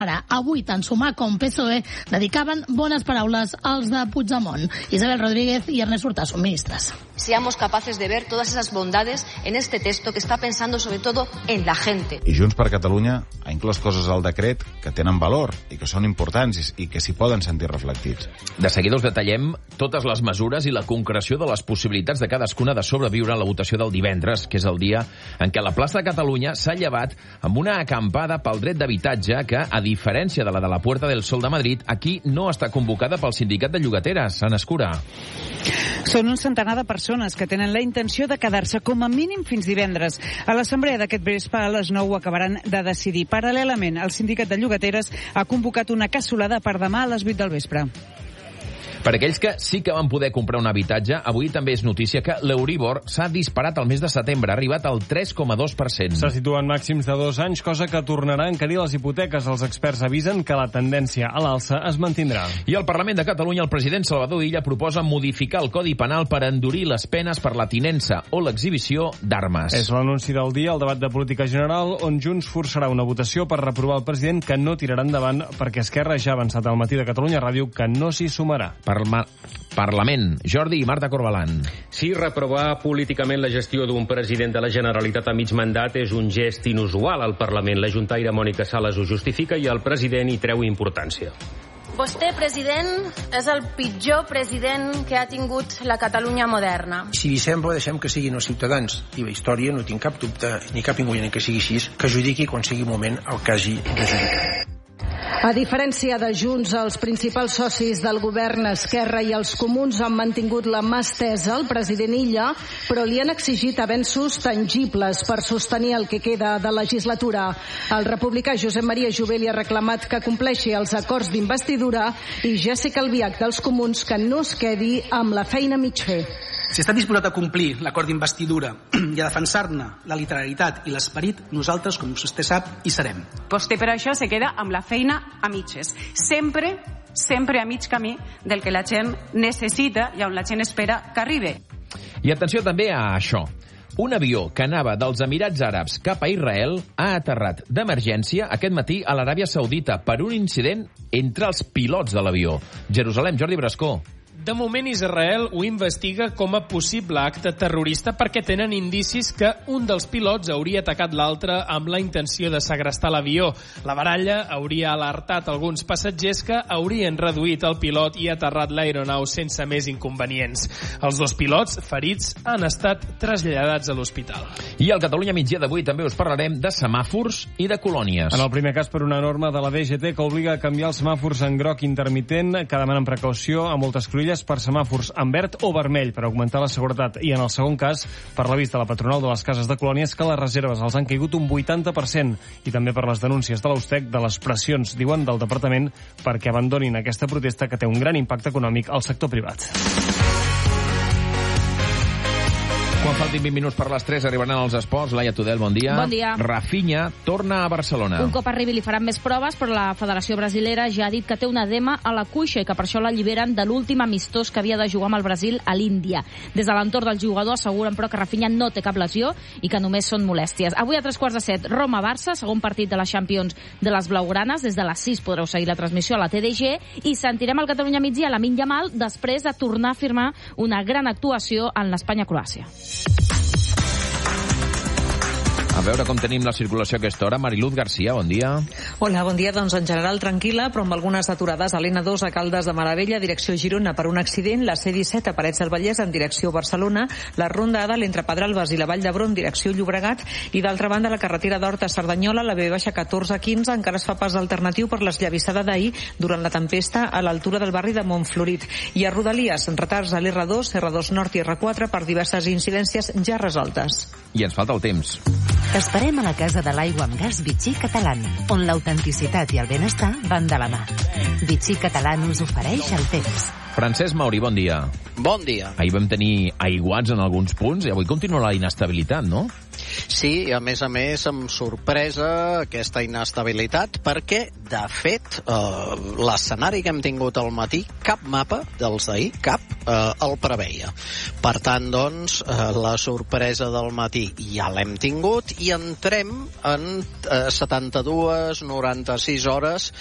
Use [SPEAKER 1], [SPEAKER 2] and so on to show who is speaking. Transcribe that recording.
[SPEAKER 1] Ara, avui, tant Sumar com PSOE dedicaven bones paraules als de Puigdemont. Isabel Rodríguez y Ernest Hurtado, ministras.
[SPEAKER 2] Seamos capaces de ver todas esas bondades en este texto que está pensando sobre todo en la gente.
[SPEAKER 3] I Junts per Catalunya ha inclòs coses al decret que tenen valor i que són importants i que s'hi poden sentir reflectits.
[SPEAKER 4] De seguida us detallem totes les mesures i la concreció de les possibilitats de cadascuna de sobreviure a la votació del divendres, que és el dia en què la plaça de Catalunya s'ha llevat amb una acampada pel dret d'habitatge que, a diferència de la Puerta del Sol de Madrid, aquí no està convocada pel sindicat de llogateres. Ana Escura.
[SPEAKER 5] Són un centenar de persones que tenen la intenció de quedar-se com a mínim fins divendres. A l'assemblea d'aquest vespre a les 9 ho acabaran de decidir. Paral·lelament, el sindicat de llogateres ha convocat una cassolada per demà a les 8 del vespre.
[SPEAKER 4] Per aquells que sí que van poder comprar un habitatge, avui també és notícia que l'Euribor s'ha disparat al mes de setembre, ha arribat al 3,2%.
[SPEAKER 6] Se situen màxims de 2 anys, cosa que tornarà a encarir les hipoteques. Els experts avisen que la tendència a l'alça es mantindrà.
[SPEAKER 4] I al Parlament de Catalunya, el president Salvador Illa proposa modificar el Codi Penal per endurir les penes per la tinença o l'exhibició d'armes.
[SPEAKER 6] És l'anunci del dia, el debat de política general, on Junts forçarà una votació per reprovar el president que no tirarà endavant perquè Esquerra ja ha avançat al matí de Catalunya Ràdio que no s'hi sumarà.
[SPEAKER 4] Parlament. Jordi i Marta Corbalan.
[SPEAKER 7] Sí, reprovar políticament la gestió d'un president de la Generalitat a mig mandat és un gest inusual al Parlament. La juntaire Mònica Sales ho justifica i el president hi treu importància.
[SPEAKER 8] Vostè, president, és el pitjor president que ha tingut la Catalunya moderna.
[SPEAKER 9] Si li sembla, deixem que siguin els ciutadans. I la història, no tinc cap dubte, ni cap inconvenient que sigui així, que judiqui quan sigui moment el que hagi de judicar.
[SPEAKER 10] A diferència de Junts, els principals socis del govern, Esquerra i els Comuns, han mantingut la mà estesa al president Illa, però li han exigit avenços tangibles per sostenir el que queda de legislatura. El republicà Josep Maria Jovell ha reclamat que compleixi els acords d'investidura i Jessica Albiach dels Comuns que no es quedi amb la feina a mig fer.
[SPEAKER 11] Si està disposat a complir l'acord d'investidura i a defensar-ne la literalitat i l'esperit, nosaltres, com vostè sap, hi serem.
[SPEAKER 12] Vostè per això se queda amb la feina a mitges. Sempre a mig camí del que la gent necessita i on la gent espera que arribi.
[SPEAKER 4] I atenció també a això. Un avió que anava dels Emirats Àrabs cap a Israel ha aterrat d'emergència aquest matí a l'Aràbia Saudita per un incident entre els pilots de l'avió. Jerusalem, Jordi Brascó.
[SPEAKER 13] De moment, Israel ho investiga com a possible acte terrorista perquè tenen indicis que un dels pilots hauria atacat l'altre amb la intenció de segrestar l'avió. La baralla hauria alertat alguns passatgers que haurien reduït el pilot i aterrat l'aeronau sense més inconvenients. Els dos pilots ferits han estat traslladats a l'hospital.
[SPEAKER 4] I al Catalunya Migdia d'avui també us parlarem de semàfors i de colònies.
[SPEAKER 6] En el primer cas per una norma de la DGT que obliga a canviar els semàfors en groc intermitent, que demanen precaució a moltes cruïlles per semàfors en verd o vermell per augmentar la seguretat. I en el segon cas, per l'avís de la patronal de les cases de colònies, que les reserves els han caigut un 80%, i també per les denúncies de l'Austec de les pressions, diuen, del departament perquè abandonin aquesta protesta que té un gran impacte econòmic al sector privat.
[SPEAKER 4] Quan faltin 20 minuts per les 3 arribaran els esports. Laia Tudel, bon dia.
[SPEAKER 14] Bon dia.
[SPEAKER 4] Rafinha torna a Barcelona.
[SPEAKER 14] Un cop arribi li faran més proves, però la Federació Brasilera ja ha dit que té un edema a la cuixa i que per això l'alliberen de l'últim amistós que havia de jugar amb el Brasil a l'Índia. Des de l'entorn del jugador asseguren, però, que Rafinha no té cap lesió i que només són molèsties. Avui a 3:15, Roma-Barça, segon partit de la Champions de les blaugranes. Des de les 6 podreu seguir la transmissió a la TDG i sentirem al Catalunya Migdia a Lamine Yamal després de tornar a firmar una gran actuació en l'Espanya-Croàcia.
[SPEAKER 4] A veure com tenim la circulació a aquesta hora. Mariluz Garcia, bon dia.
[SPEAKER 15] Hola, bon dia. Doncs en general tranquil·la, però amb algunes aturades a l'N2 a Caldes de Maravella, direcció Girona per un accident, la C-17 a Parets del Vallès en direcció Barcelona, la Ronda A entre Pedralbes i la Vall d'Hebron direcció Llobregat, i d'altra banda la carretera d'Horta a Cerdanyola, la B-1415, encara es fa pas alternatiu per l'esllavissada d'ahir durant la tempesta a l'altura del barri de Montflorit. I a Rodalies, retards a l'R2, R2 Nord i R4 per diverses incidències ja resoltes.
[SPEAKER 4] I ens falta el temps.
[SPEAKER 16] T'esperem a la Casa de l'Aigua amb Gas Vichy Catalán, on l'autenticitat i el benestar van de la mà. Vichy Catalán us ofereix el temps.
[SPEAKER 4] Francesc Mauri, bon dia.
[SPEAKER 17] Bon dia.
[SPEAKER 4] Ahir vam tenir aiguats en alguns punts i avui continua la inestabilitat, no?
[SPEAKER 17] Sí, i a més, amb sorpresa, aquesta inestabilitat, perquè, de fet, l'escenari que hem tingut al matí, cap mapa dels d'ahir, cap, el preveia. Per tant, doncs, la sorpresa del matí ja l'hem tingut i entrem en 72, 96 hores